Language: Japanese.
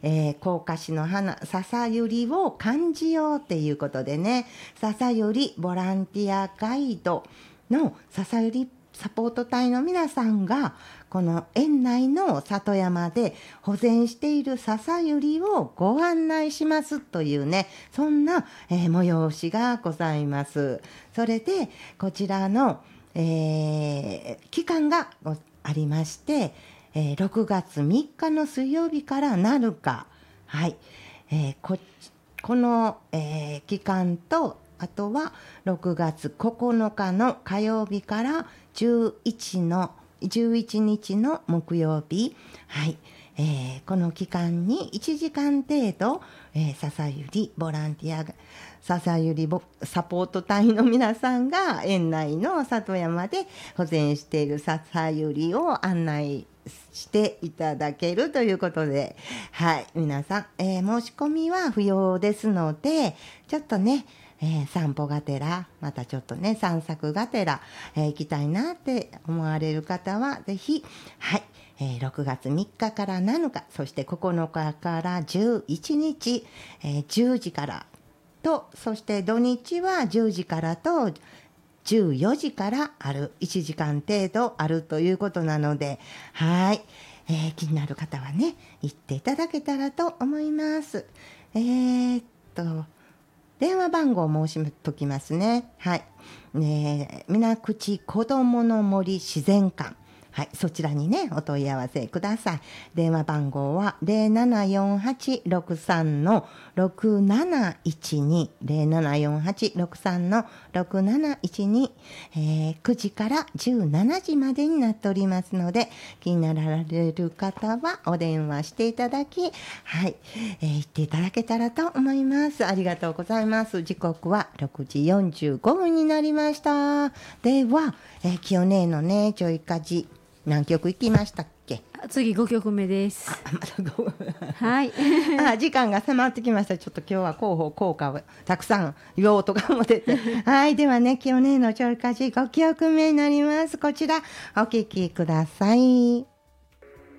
甲賀市の花笹百合を感じようっていうことでね、笹百合ボランティアガイドの笹百合サポート隊の皆さんがこの園内の里山で保全している笹百合をご案内しますというね、そんな、催しがございます。それでこちらの、期間がありまして、6月3日の水曜日から7日、はい、この、期間とあとは6月9日の火曜日から11日の木曜日、はい、この期間に1時間程度、笹百合ボランティア笹百合サポート隊の皆さんが園内の里山で保全している笹百合を案内していただけるということで、はい、皆さん、申し込みは不要ですので、ちょっとね、散歩がてらまたちょっとね散策がてら、行きたいなって思われる方はぜひ、はい、6月3日から7日、そして9日から11日、10時からと、そして土日は10時からと14時からある、1時間程度あるということなので、はい、気になる方はね行っていただけたらと思います。電話番号を申しときますね。はい。水口こどもの森自然館。はい。そちらにね、お問い合わせください。電話番号は074863-6712。074863-6712。9時から17時までになっておりますので、気になられる方はお電話していただき、はい。行っていただけたらと思います。ありがとうございます。時刻は6時45分になりました。では、清音のね、ちょいかじ。何曲いきましたっけ？ 次5曲目です。はい。 時間が迫ってきました。ちょっと今日は広報効果をたくさん言おうとかも出て。はい。ではね、清音のちょいかじ5曲目になります。こちら、お聴きください。